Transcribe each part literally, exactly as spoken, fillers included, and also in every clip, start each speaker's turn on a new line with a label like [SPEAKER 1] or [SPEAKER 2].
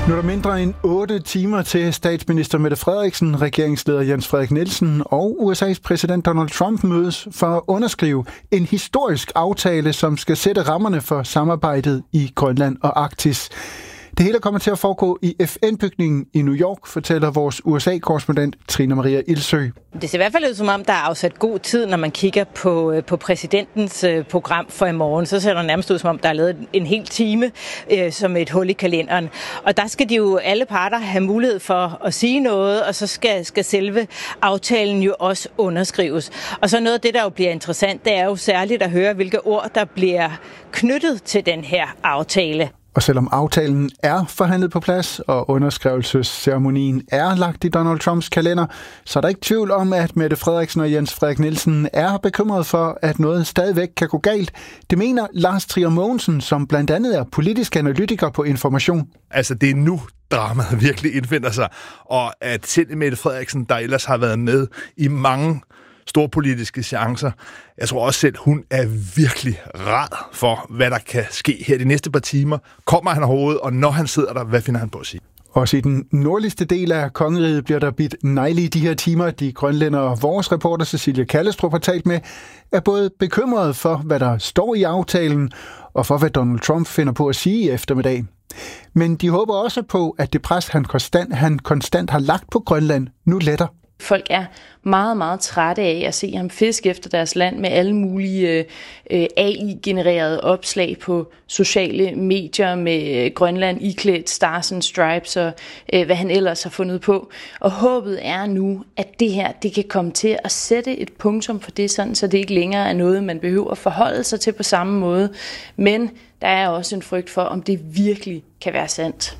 [SPEAKER 1] Nu er der mindre end otte timer til statsminister Mette Frederiksen, regeringsleder Jens Frederik Nielsen og U S A's præsident Donald Trump mødes for at underskrive en historisk aftale, som skal sætte rammerne for samarbejdet i Grønland og Arktis. Det hele kommer til at foregå i F N-bygningen i New York, fortæller vores U S A-korrespondent Trine Maria Ildsø.
[SPEAKER 2] Det ser i hvert fald ud som om, der er afsat god tid, når man kigger på, på præsidentens program for i morgen. Så ser der nærmest ud som om, der er lavet en hel time øh, som et hul i kalenderen. Og der skal de jo alle parter have mulighed for at sige noget, og så skal, skal selve aftalen jo også underskrives. Og så noget af det, der jo bliver interessant, det er jo særligt at høre, hvilke ord, der bliver knyttet til den her aftale.
[SPEAKER 1] Og selvom aftalen er forhandlet på plads, og underskrivelsesceremonien er lagt i Donald Trumps kalender, så er der ikke tvivl om, at Mette Frederiksen og Jens Frederik Nielsen er bekymret for, at noget stadigvæk kan gå galt. Det mener Lars Trier Mogensen, som blandt andet er politisk analytiker på Information.
[SPEAKER 3] Altså, det er nu, dramaet virkelig indfinder sig, og at selv Mette Frederiksen, der ellers har været med i mange storpolitiske chancer. Jeg tror også selv, hun er virkelig rad for, hvad der kan ske her de næste par timer. Kommer han overhovedet, og når han sidder der, hvad finder han på at sige?
[SPEAKER 1] Også i den nordligste del af kongeriget bliver der bidt negle i de her timer. De grønlændere, vores reporter Cecilie Kallestrup har talt med, er både bekymrede for, hvad der står i aftalen, og for, hvad Donald Trump finder på at sige i eftermiddag. Men de håber også på, at det pres, han konstant, han konstant har lagt på Grønland, nu letter.
[SPEAKER 4] Folk er meget, meget trætte af at se ham fiske efter deres land med alle mulige øh, A I-genererede opslag på sociale medier med øh, Grønland iklædt Stars and Stripes og øh, hvad han ellers har fundet på. Og håbet er nu, at det her det kan komme til at sætte et punktum for det, sådan, så det ikke længere er noget, man behøver at forholde sig til på samme måde. Men der er også en frygt for, om det virkelig kan være sandt.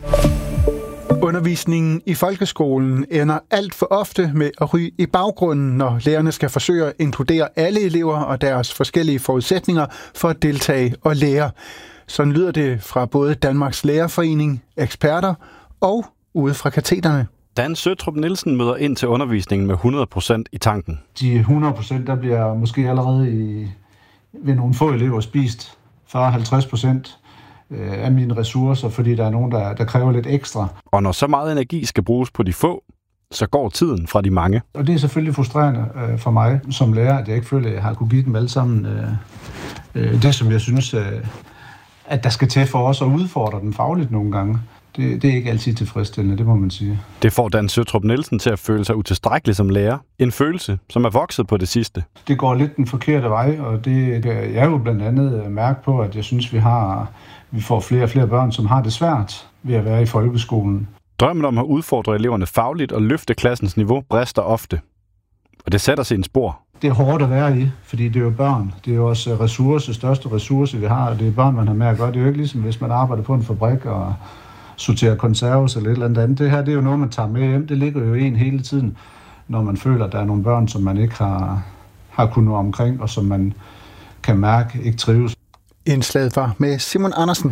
[SPEAKER 1] Undervisningen i folkeskolen ender alt for ofte med at ryge i baggrunden, når lærerne skal forsøge at inkludere alle elever og deres forskellige forudsætninger for at deltage og lære. Sådan lyder det fra både Danmarks Lærerforening, eksperter og ude fra katederne.
[SPEAKER 5] Dan Søtrup Nielsen møder ind til undervisningen med hundrede procent i tanken.
[SPEAKER 6] De hundrede procent, der bliver måske allerede i, ved nogle få elever spist fyrre til halvtreds procent af mine ressourcer, fordi der er nogen, der, der kræver lidt ekstra.
[SPEAKER 5] Og når så meget energi skal bruges på de få, så går tiden fra de mange.
[SPEAKER 6] Og det er selvfølgelig frustrerende øh, for mig som lærer, at jeg ikke føler, at jeg har kunne give dem alle sammen øh, øh, det, som jeg synes, øh, at der skal til for os at udfordre dem fagligt nogle gange. Det, det er ikke altid tilfredsstillende, det må man sige.
[SPEAKER 5] Det får Dan Søtrup Nielsen til at føle sig utilstrækkelig som lærer. En følelse, som er vokset på det sidste.
[SPEAKER 6] Det går lidt den forkerte vej, og det kan jeg jo blandt andet mærke på, at jeg synes, vi har vi får flere og flere børn, som har det svært ved at være i folkeskolen.
[SPEAKER 5] Drømmen om at udfordre eleverne fagligt og løfte klassens niveau brister ofte. Og det sætter sig en spor.
[SPEAKER 6] Det er hårdt at være i, fordi det er jo børn. Det er jo også ressource, største ressource, vi har, og det er børn, man har med at gøre. Det er jo ikke ligesom, hvis man arbejder på en fabrik og sorterer konserves eller et eller andet. Det her, det er jo noget, man tager med hjem. Det ligger jo en hele tiden, når man føler, at der er nogle børn, som man ikke har, har kunnet nå omkring, og som man kan mærke ikke trives.
[SPEAKER 1] Indslaget var med Simon Andersen.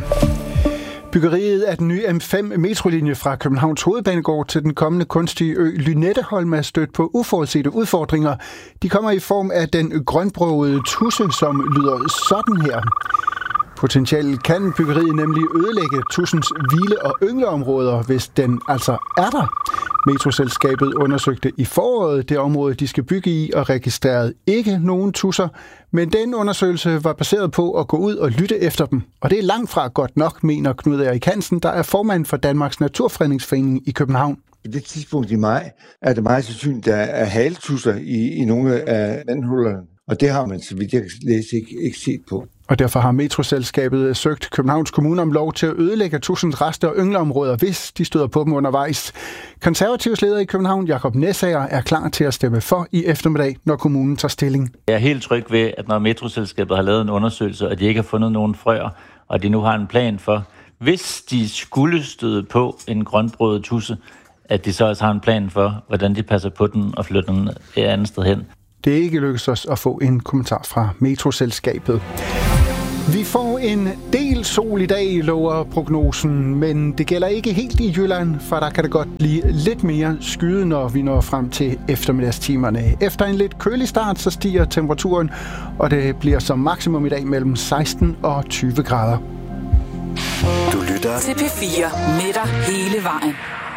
[SPEAKER 1] Byggeriet af den nye M fem metrolinje fra Københavns Hovedbanegård til den kommende kunstige ø Lynetteholm er stødt på uforudsete udfordringer. De kommer i form af den grønbrogede tudse, som lyder sådan her. Potentielt kan byggeriet nemlig ødelægge tudsens hvile- og yngleområder, hvis den altså er der. Metroselskabet undersøgte i foråret det område, de skal bygge i, og registrerede ikke nogen tudser. Men den undersøgelse var baseret på at gå ud og lytte efter dem. Og det er langt fra godt nok, mener Knud Erik Hansen, der er formand for Danmarks Naturfredningsforening i København.
[SPEAKER 7] I det tidspunkt i maj er det meget sandsynligt, at der er haletusser i, i nogle af vandhullerne. Og det har man, så vidt jeg kan læse, ikke, ikke set på.
[SPEAKER 1] Og derfor har Metroselskabet søgt Københavns Kommune om lov til at ødelægge tusind rester og yngleområder, hvis de støder på dem undervejs. Konservativs leder i København, Jakob Næsager, er klar til at stemme for i eftermiddag, når kommunen tager stilling.
[SPEAKER 8] Jeg er helt tryg ved, at når Metroselskabet har lavet en undersøgelse, og de ikke har fundet nogen frøer, og de nu har en plan for, hvis de skulle støde på en grønbrødet tudse, at de så også har en plan for, hvordan de passer på den og flytter den et andet sted hen.
[SPEAKER 1] Det er ikke lykkedes os at få en kommentar fra Metroselskabet. Vi får en del sol i dag, lover prognosen, men det gælder ikke helt i Jylland, for der kan det godt blive lidt mere skyde, når vi når frem til eftermiddagstimerne. Efter en lidt kølig start, så stiger temperaturen, og det bliver som maksimum i dag mellem seksten og tyve grader.
[SPEAKER 9] Du lytter til P fire med dig hele vejen.